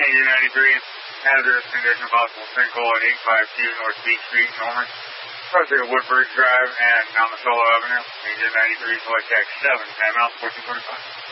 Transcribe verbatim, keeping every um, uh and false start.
Engine ninety-three, hazardous condition possible sinkhole at eight five two North Beach Street, Norman. Crossing Woodbridge Drive and Namasolo Avenue. Engine ninety-three, select taxi seven, time out fourteen twenty-five.